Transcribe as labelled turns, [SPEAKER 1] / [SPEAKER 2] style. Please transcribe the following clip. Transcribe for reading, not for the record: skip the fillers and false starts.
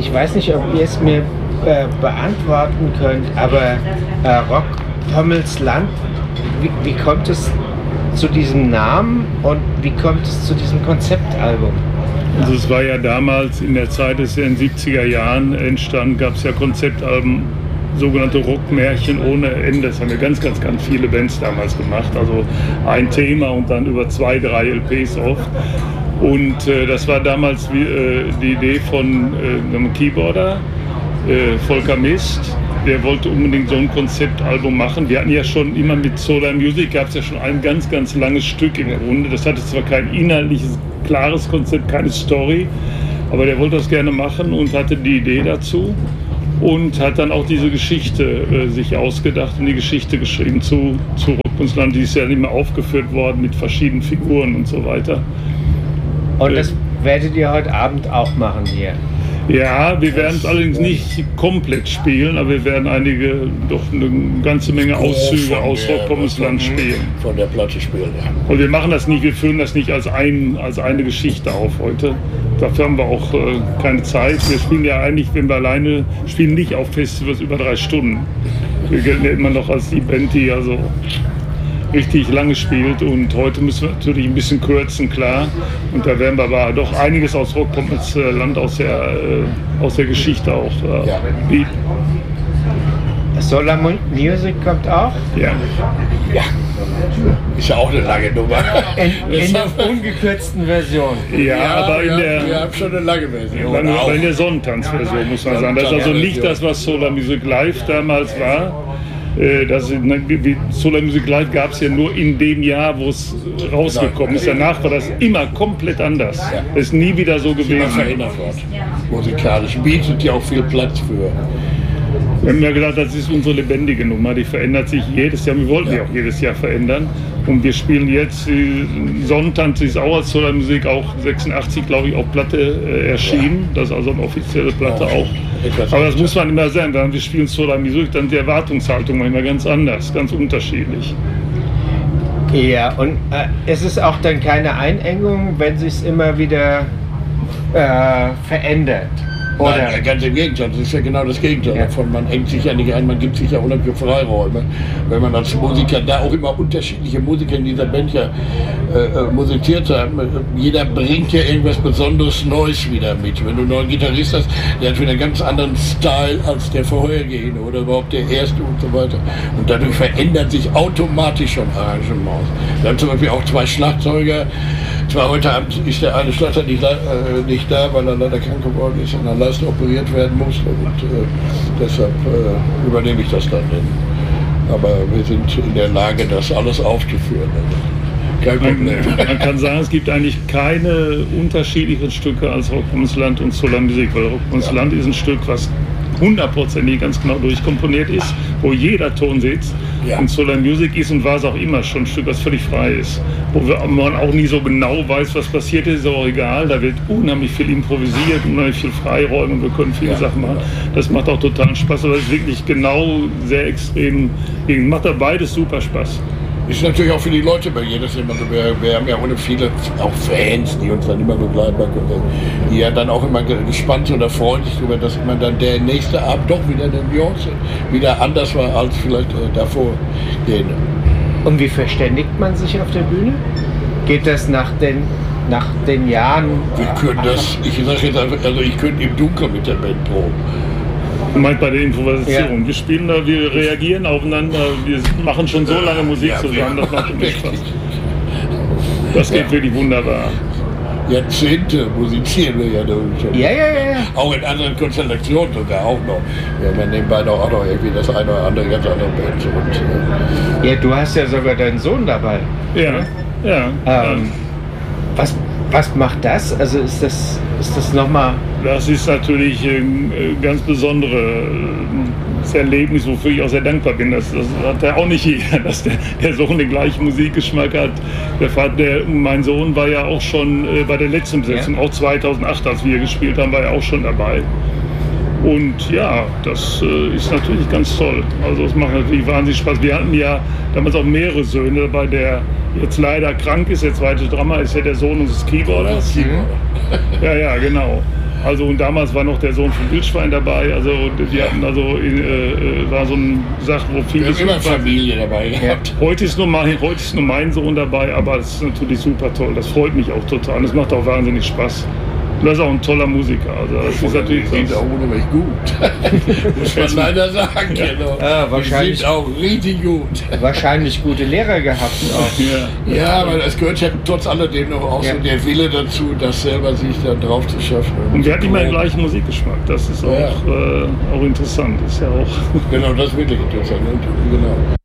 [SPEAKER 1] ich weiß nicht, ob ihr es mir beantworten könnt, aber Rock Pommels Land, wie kommt es zu diesem Namen und wie kommt es zu diesem Konzeptalbum?
[SPEAKER 2] Also es war ja damals in der Zeit, es ist ja in den 70er Jahren entstanden, gab es ja Konzeptalben, sogenannte Rockmärchen ohne Ende. Das haben ja ganz viele Bands damals gemacht. Also ein Thema und dann über 2, 3 LPs oft. Und das war damals die Idee von einem Keyboarder, Volker Mist. Der wollte unbedingt so ein Konzeptalbum machen. Wir hatten ja schon immer mit Solar Music, gab es ja schon ein ganz langes Stück im Grunde. Das hatte zwar kein inhaltliches, klares Konzept, keine Story, aber der wollte das gerne machen und hatte die Idee dazu. Und hat dann auch diese Geschichte sich ausgedacht und die Geschichte geschrieben zu Rock Pommels Land. Die ist ja nicht mehr aufgeführt worden mit verschiedenen Figuren und so weiter.
[SPEAKER 1] Und das werdet ihr heute Abend auch machen hier?
[SPEAKER 2] Ja, wir werden es allerdings nicht komplett spielen, aber wir werden doch eine ganze Menge Auszüge aus Rock Pommels Land spielen.
[SPEAKER 3] Von der Platte spielen, ja.
[SPEAKER 2] Und wir machen das nicht, wir führen das nicht als eine Geschichte auf heute. Dafür haben wir auch keine Zeit. Wir spielen ja eigentlich, wenn wir alleine spielen, nicht auf Festivals über 3 Stunden. Wir gelten ja immer noch als die Band, die also richtig lange spielt, und heute müssen wir natürlich ein bisschen kürzen, klar. Und da werden wir aber doch einiges aus Rock Pommels Land aus der Geschichte auch bieten.
[SPEAKER 1] Solar Music kommt auch?
[SPEAKER 2] Ja.
[SPEAKER 3] Ja. Ist ja auch eine lange Nummer.
[SPEAKER 1] In der ungekürzten Version.
[SPEAKER 3] Ja,
[SPEAKER 2] aber
[SPEAKER 3] wir haben schon eine lange Version.
[SPEAKER 2] Aber in der Sonnentanzversion muss man sagen. Das ist also nicht das, was Solar Music Live damals war. Solar Music Live gab es ja nur in dem Jahr, wo es rausgekommen ist. Danach war das immer komplett anders. Das ist nie wieder so gewesen.
[SPEAKER 3] Immer verändert worden. Musikalisch bietet ja auch viel Platz für.
[SPEAKER 2] Wir haben ja gedacht, das ist unsere lebendige Nummer, die verändert sich jedes Jahr. Wir wollten die auch jedes Jahr verändern. Und wir spielen jetzt, Sonnentanz ist auch als Solar Music, auch 86, glaube ich, auf Platte erschienen. Das ist also eine offizielle Platte auch. Aber das muss man immer sagen, wenn wir spielen Solar Music, dann die Erwartungshaltung manchmal ganz anders, ganz unterschiedlich.
[SPEAKER 1] Ja, und es ist auch dann keine Einengung, wenn sich es immer wieder verändert. Oder?
[SPEAKER 3] Nein, ganz im Gegenteil, das ist ja genau das Gegenteil davon. Man engt sich ja nicht ein, man gibt sich ja unheimliche Freiräume. Wenn man als Musiker, da auch immer unterschiedliche Musiker in dieser Band ja musiziert haben, jeder bringt ja irgendwas Besonderes Neues wieder mit. Wenn du einen neuen Gitarrist hast, der hat wieder einen ganz anderen Style als der vorhergehende oder überhaupt der erste und so weiter. Und dadurch verändert sich automatisch schon Arrangements. Wir haben zum Beispiel auch 2 Schlagzeuger. Zwar heute Abend ist der eine Schlagzeuger nicht da, weil er leider krank geworden ist und an Leiste operiert werden muss. Und deshalb übernehme ich das dann. Aber wir sind in der Lage, das alles aufzuführen. Kein Problem.
[SPEAKER 2] Man kann sagen, es gibt eigentlich keine unterschiedlichen Stücke als Rock Pommels Land und Solar Music, weil Rock Pommels Land ist ein Stück, was 100% ganz genau durchkomponiert ist, wo jeder Ton sitzt. Ja. Und Solar Music ist und war es auch immer schon ein Stück, was völlig frei ist. Wo man auch nie so genau weiß, was passiert ist auch egal. Da wird unheimlich viel improvisiert, unheimlich viel Freiräume und wir können viele Sachen machen. Das macht auch totalen Spaß, aber das ist wirklich genau sehr extrem. Macht da beides super Spaß.
[SPEAKER 3] Ist natürlich auch für die Leute bei jedes immer so. Wir haben ja ohne viele auch Fans, die uns dann immer begleiten, die ja dann auch immer gespannt oder freundlich darüber, dass man dann der nächste Abend doch wieder eine Nuance wieder anders war als vielleicht davor gehen.
[SPEAKER 1] Und wie verständigt man sich auf der Bühne? Geht das nach den Jahren?
[SPEAKER 3] Wir können das, ich sage jetzt einfach, also ich könnte im Dunkeln mit der Band proben.
[SPEAKER 2] Du meinst bei der Improvisation. Ja. Wir spielen da, wir reagieren aufeinander, wir machen schon so lange Musik zusammen, das macht uns Spaß. Das geht wirklich wunderbar.
[SPEAKER 3] Jahrzehnte musizieren wir ja schon.
[SPEAKER 1] Ja.
[SPEAKER 3] Auch in anderen Konstellationen sogar auch noch. Wir haben ja nebenbei auch noch irgendwie das eine oder andere, ganz andere Band.
[SPEAKER 1] Ja, du hast ja sogar deinen Sohn dabei.
[SPEAKER 2] Ja.
[SPEAKER 1] Was macht das? Also ist das nochmal...
[SPEAKER 2] Das ist natürlich ein ganz besonderes Erlebnis, wofür ich auch sehr dankbar bin. Das hat ja auch nicht jeder, dass der Sohn den gleichen Musikgeschmack hat. Mein Sohn war ja auch schon bei der letzten Besetzung, auch 2008, als wir gespielt haben, war er auch schon dabei. Und ja, das ist natürlich ganz toll. Also es macht natürlich wahnsinnig Spaß. Wir hatten ja damals auch mehrere Söhne dabei, der jetzt leider krank ist. Der zweite Drama ist ja der Sohn unseres Keyboarders. Ja, genau. Also und damals war noch der Sohn von Wildschwein dabei, also die hatten also, war so eine Sache, wo viele...
[SPEAKER 3] Wir haben immer Familie dabei gehabt.
[SPEAKER 2] Heute ist nur mein Sohn dabei, aber es ist natürlich super toll, das freut mich auch total und es macht auch wahnsinnig Spaß. Und das ist auch ein toller Musiker, also das ist natürlich...
[SPEAKER 3] Die sind auch unheimlich gut, muss man leider sagen. Genau.
[SPEAKER 1] Wahrscheinlich,
[SPEAKER 3] die sind auch richtig gut.
[SPEAKER 1] Wahrscheinlich gute Lehrer gehabt auch.
[SPEAKER 3] Ja, aber es gehört ja trotz alledem noch auch so der Wille dazu, das selber sich dann drauf zu schaffen.
[SPEAKER 2] Und wir hatten immer den gleichen Musikgeschmack, das ist auch, auch interessant. Ist ja auch
[SPEAKER 3] genau, das ist wirklich interessant. Genau.